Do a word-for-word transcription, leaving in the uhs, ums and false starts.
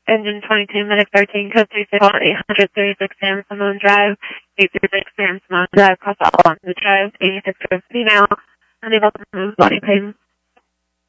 engine twenty-two, medic thirteen, code three six eight thirty-six Sam Simone Drive, eight three six Sam Simone Drive, cross all on the drive, eighty-six female, unable to move, body pain.